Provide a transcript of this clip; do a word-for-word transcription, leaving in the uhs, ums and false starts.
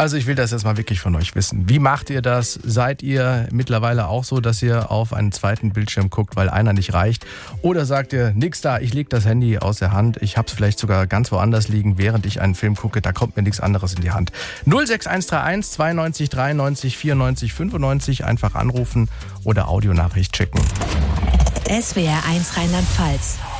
Also ich will das jetzt mal wirklich von euch wissen. Wie macht ihr das? Seid ihr mittlerweile auch so, dass ihr auf einen zweiten Bildschirm guckt, weil einer nicht reicht? Oder sagt ihr, nix da, ich leg das Handy aus der Hand, ich hab's vielleicht sogar ganz woanders liegen, während ich einen Film gucke, da kommt mir nichts anderes in die Hand. null sechs eins drei eins zweiundneunzig dreiundneunzig vierundneunzig fünfundneunzig, einfach anrufen oder Audionachricht schicken. S W R eins Rheinland-Pfalz.